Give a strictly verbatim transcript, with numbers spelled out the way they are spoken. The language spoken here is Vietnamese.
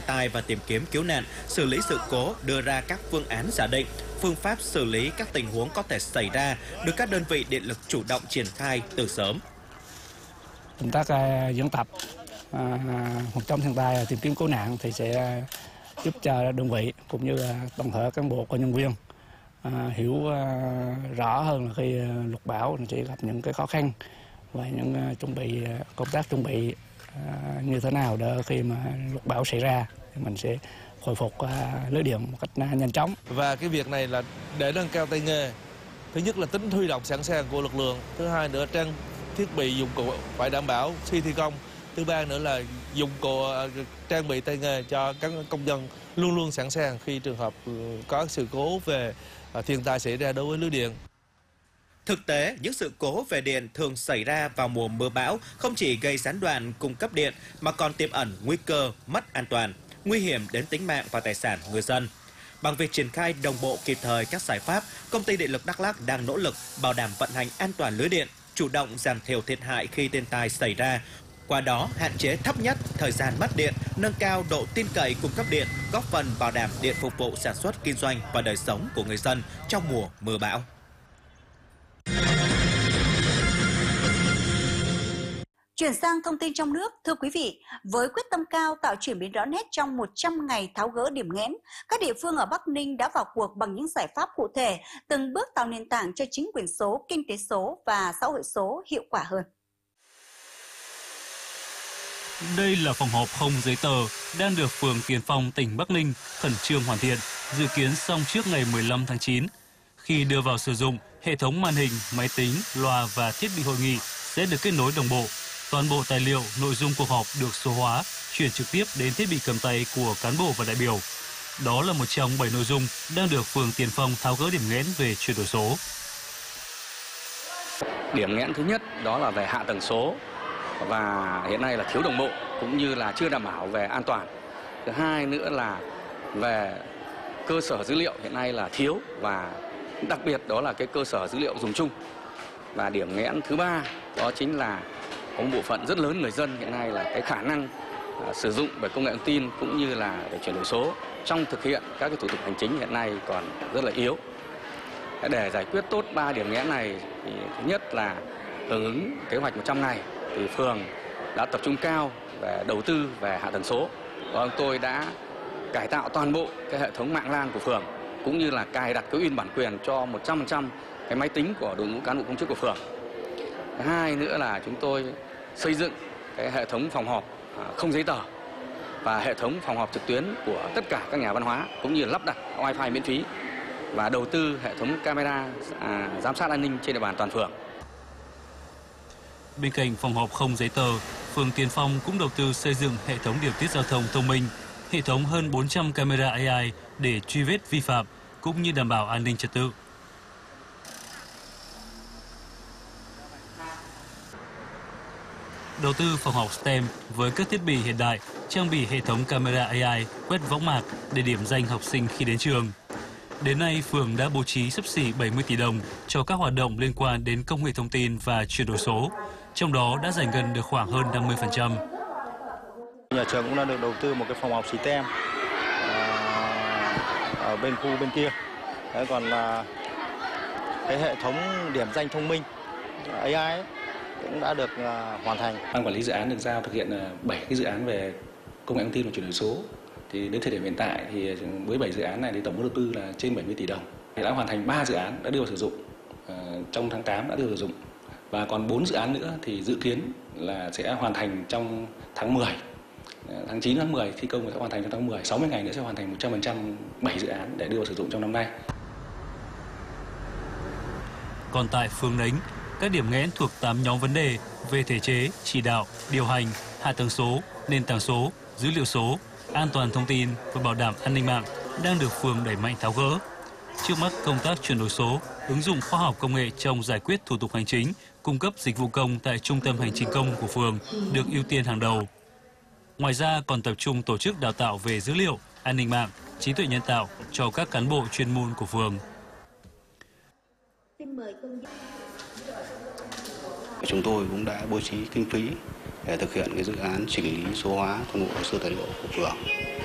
tai và tìm kiếm cứu nạn, xử lý sự cố, đưa ra các phương án giả định, phương pháp xử lý các tình huống có thể xảy ra, được các đơn vị điện lực chủ động triển khai từ sớm. Công tác uh, diễn tập uh, phòng chống thiên tai, tìm kiếm cứu nạn thì sẽ giúp cho đơn vị cũng như uh, toàn thể cán bộ công nhân viên uh, hiểu uh, rõ hơn là khi uh, lụt bão sẽ gặp những cái khó khăn và những uh, chuẩn bị uh, công tác chuẩn bị uh, như thế nào để khi mà lụt bão xảy ra thì mình sẽ khôi phục uh, lưới điện một cách uh, nhanh chóng. Và cái việc này là để nâng cao tay nghề. Thứ nhất là tính huy động sẵn sàng của lực lượng, thứ hai nữa trang thiết bị dụng cụ phải đảm bảo khi thi công, thứ ba nữa là dụng cụ trang bị tay nghề cho các công nhân luôn luôn sẵn sàng khi trường hợp có sự cố về thiên tai xảy ra đối với lưới điện. Thực tế, những sự cố về điện thường xảy ra vào mùa mưa bão không chỉ gây gián đoạn cung cấp điện mà còn tiềm ẩn nguy cơ mất an toàn, nguy hiểm đến tính mạng và tài sản người dân. Bằng việc triển khai đồng bộ kịp thời các giải pháp, Công ty Điện lực Đắk Lắk đang nỗ lực bảo đảm vận hành an toàn lưới điện, chủ động giảm thiểu thiệt hại khi thiên tai xảy ra. Qua đó, hạn chế thấp nhất thời gian mất điện, nâng cao độ tin cậy cung cấp điện, góp phần bảo đảm điện phục vụ sản xuất, kinh doanh và đời sống của người dân trong mùa mưa bão. Chuyển sang thông tin trong nước, thưa quý vị, với quyết tâm cao tạo chuyển biến rõ nét trong một trăm ngày tháo gỡ điểm nghẽn, các địa phương ở Bắc Ninh đã vào cuộc bằng những giải pháp cụ thể, từng bước tạo nền tảng cho chính quyền số, kinh tế số và xã hội số hiệu quả hơn. Đây là phòng họp không giấy tờ đang được phường Tiền Phong, tỉnh Bắc Ninh khẩn trương hoàn thiện, dự kiến xong trước ngày mười lăm tháng chín. Khi đưa vào sử dụng, hệ thống màn hình, máy tính, loa và thiết bị hội nghị sẽ được kết nối đồng bộ. Toàn bộ tài liệu, nội dung cuộc họp được số hóa, chuyển trực tiếp đến thiết bị cầm tay của cán bộ và đại biểu. Đó là một trong bảy nội dung đang được phường Tiền Phong tháo gỡ điểm nghẽn về chuyển đổi số. Điểm nghẽn thứ nhất đó là về hạ tầng số và hiện nay là thiếu đồng bộ cũng như là chưa đảm bảo về an toàn. Thứ hai nữa là về cơ sở dữ liệu hiện nay là thiếu và đặc biệt đó là cái cơ sở dữ liệu dùng chung. Và điểm nghẽn thứ ba đó chính là có một bộ phận rất lớn người dân hiện nay là cái khả năng uh, sử dụng về công nghệ thông tin cũng như là để chuyển đổi số trong thực hiện các cái thủ tục hành chính hiện nay còn rất là yếu. Để giải quyết tốt ba điểm nghẽn này thì thứ nhất là hưởng ứng kế hoạch một trăm ngày thì phường đã tập trung cao về đầu tư về hạ tầng số. Và chúng tôi đã cải tạo toàn bộ cái hệ thống mạng LAN của phường cũng như là cài đặt cái in bản quyền cho một trăm phần trăm cái máy tính của đội ngũ cán bộ công chức của phường. Thứ hai nữa là chúng tôi xây dựng cái hệ thống phòng họp không giấy tờ và hệ thống phòng họp trực tuyến của tất cả các nhà văn hóa cũng như lắp đặt wifi miễn phí và đầu tư hệ thống camera à, giám sát an ninh trên địa bàn toàn phường. Bên cạnh phòng họp không giấy tờ, phường Tiền Phong cũng đầu tư xây dựng hệ thống điều tiết giao thông thông minh, hệ thống hơn bốn trăm camera a i để truy vết vi phạm cũng như đảm bảo an ninh trật tự. Đầu tư phòng học STEM với các thiết bị hiện đại, trang bị hệ thống camera a i quét võng mạc để điểm danh học sinh khi đến trường. Đến nay, phường đã bố trí xấp xỉ bảy mươi tỷ đồng cho các hoạt động liên quan đến công nghệ thông tin và chuyển đổi số, trong đó đã giải ngân được khoảng hơn năm mươi phần trăm. Nhà trường cũng đã được đầu tư một cái phòng học STEM ở bên khu bên kia. Đấy, còn là cái hệ thống điểm danh thông minh a i ấy, cũng đã được uh, hoàn thành. Ban quản lý dự án được giao thực hiện bảy cái dự án về công nghệ thông tin và chuyển đổi số. Thì đến thời điểm hiện tại thì với bảy dự án này thì tổng mức đầu tư là trên bảy mươi tỷ đồng. Thì đã hoàn thành ba dự án đã đưa vào sử dụng, uh, trong tháng tám đã đưa vào sử dụng. Và còn bốn dự án nữa thì dự kiến là sẽ hoàn thành trong tháng mười. Tháng chín, tháng mười thi công sẽ hoàn thành trong tháng mười, sáu mươi ngày nữa sẽ hoàn thành một trăm phần trăm bảy dự án để đưa vào sử dụng trong năm nay. Còn tại phường Nánh, các điểm nghẽn thuộc tám nhóm vấn đề về thể chế, chỉ đạo, điều hành, hạ tầng số, nền tảng số, dữ liệu số, an toàn thông tin và bảo đảm an ninh mạng đang được phường đẩy mạnh tháo gỡ. Trước mắt, công tác chuyển đổi số, ứng dụng khoa học công nghệ trong giải quyết thủ tục hành chính, cung cấp dịch vụ công tại trung tâm hành chính công của phường được ưu tiên hàng đầu. Ngoài ra, còn tập trung tổ chức đào tạo về dữ liệu, an ninh mạng, trí tuệ nhân tạo cho các cán bộ chuyên môn của phường. Chúng tôi cũng đã bố trí kinh phí để thực hiện cái dự án chỉnh lý số hóa toàn bộ hồ sơ tài liệu của phường.